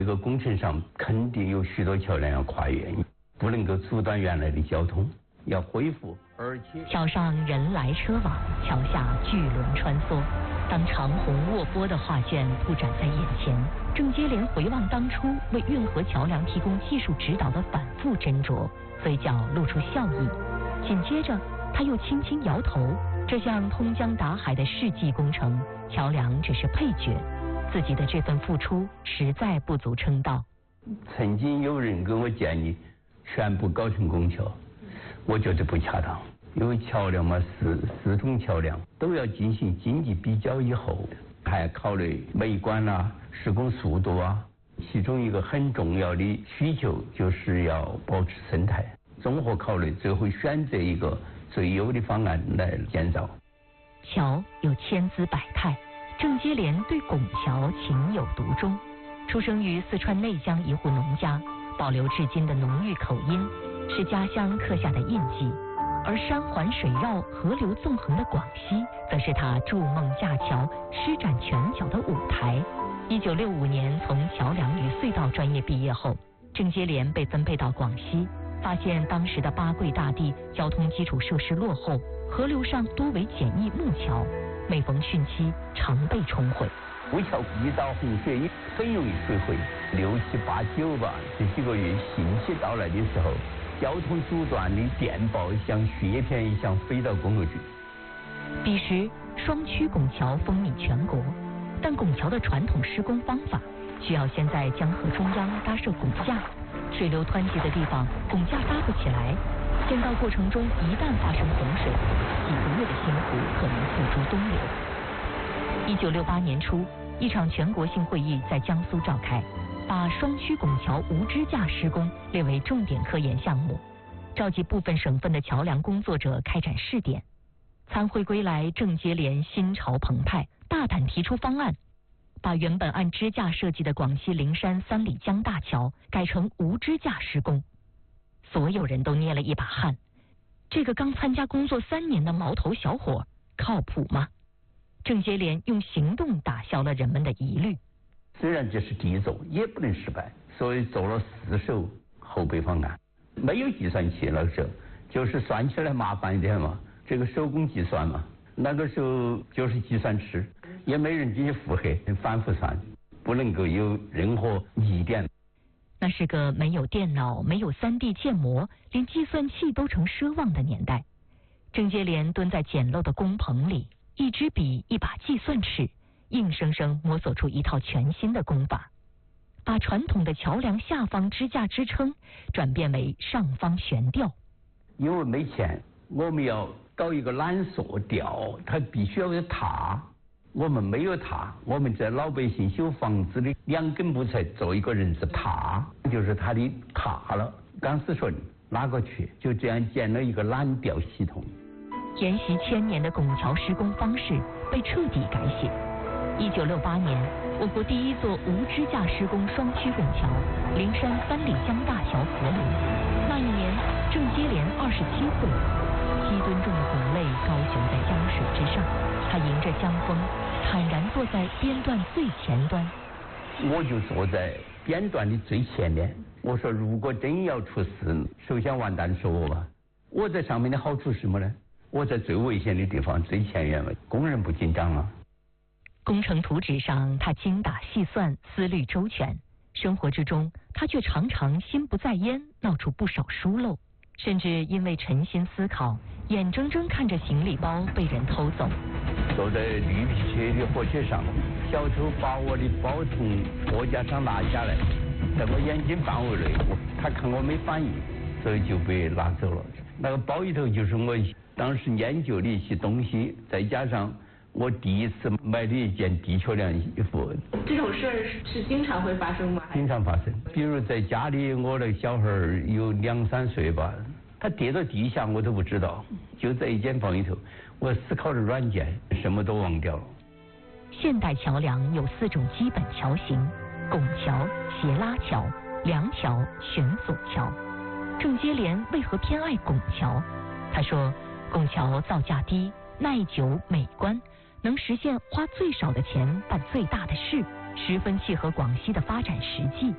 这个工程上肯定有许多桥梁要跨越，不能够阻断原来的交通，要恢复。而且桥上人来车往，桥下巨轮穿梭。当长虹卧波的画卷铺展在眼前，郑接连回望当初为运河桥梁提供技术指导的反复斟酌，嘴角露出笑意。紧接着，他又轻轻摇头。这项通江达海的世纪工程，桥梁只是配角，自己的这份付出实在不足称道。 曾经有人跟我建议全部搞成拱桥，我觉得不恰当。因为桥梁嘛，四种桥梁都要进行经济比较以后，还考虑美观啊、施工速度啊。其中一个很重要的需求就是要保持生态，综合考虑，最后选择一个最优的方案来建造。 桥有千姿百态，郑接连对拱桥情有独钟。出生于四川内江一户农家，保留至今的浓郁口音，是家乡刻下的印记。而山环水绕、河流纵横的广西，则是他筑梦架桥、施展拳脚的舞台。1965年从桥梁与隧道专业毕业后，郑接连被分配到广西，发现当时的八桂大地交通基础设施落后，河流上多为简易木桥，每逢汛期常被冲毁。 危桥遇到洪水很容易摧毁。6、7、8、9吧，这几个月汛期到来的时候，交通阻断的电报像雪片一样飞到公路局。 彼时双曲拱桥风靡全国，但拱桥的传统施工方法需要先在江河中央搭设拱架，水流湍急的地方拱架搭不起来，建造过程中一旦发生洪水，几个月的辛苦可能付诸东流。1968年初，一场全国性会议在江苏召开，把双曲拱桥无支架施工列为重点科研项目，召集部分省份的桥梁工作者开展试点。参会归来，郑接连心潮澎湃，大胆提出方案，把原本按支架设计的广西灵山3里江大桥改成无支架施工。所有人都捏了一把汗，这个刚参加工作3年的毛头小伙靠谱吗？郑接连用行动打消了人们的疑虑。 虽然这是第一走，也不能失败，所以做了4手后备方案。没有计算器那个时候，就是算起来麻烦一点嘛，这个手工计算嘛，那个时候就是计算尺，也没人进去附和，反复算，不能够有任何疑点。 那是个没有电脑、没有3D 建模，连计算器都成奢望的年代。郑接连蹲在简陋的工棚里，一支笔，一把计算尺，硬生生摸索出一套全新的工法，把传统的桥梁下方支架支撑转变为上方悬吊。 因为没钱，我们要搞一个缆索吊，它必须要有塔。我们没有塔，我们在老百姓修房子的2根木材做一个人字塔，就是它的塔了。钢丝绳拉过去，就这样建了一个缆吊系统。 沿袭1000年的拱桥施工方式被彻底改写。1968年，我国第一座无支架施工双曲拱桥——灵山3里江大桥合炉。那一年，郑接连27岁，7吨重的拱肋高悬在江水之上，他迎着江风，坦然坐在边段最前端。 我就坐在边段的最前面。我说，如果真要出事，首先完蛋是我吧。我在上面的好处是什么呢？我在最危险的地方最前沿嘛，工人不紧张啊。 工程图纸上，他精打细算，思虑周全；生活之中，他却常常心不在焉，闹出不少疏漏，甚至因为沉心思考，眼睁睁看着行李包被人偷走。 坐在绿皮车的火车上，小偷把我的包从货架上拿下来，在我眼睛范围内，他看我没反应，所以就被拿走了。那个包里头就是我当时研究的一些东西，再加上我第一次买的一件地球量衣服。 这种事儿是经常会发生吗？ 经常发生。比如在家里，我那个小孩有2、3岁吧，他跌到地下我都不知道，就在一间房里头，我思考的软件什么都忘掉了。 现代桥梁有4种基本桥型：拱桥、斜拉桥、梁桥、悬索桥。郑接连为何偏爱拱桥？他说，拱桥造价低、耐久、美观，能实现花最少的钱办最大的事，十分契合广西的发展实际。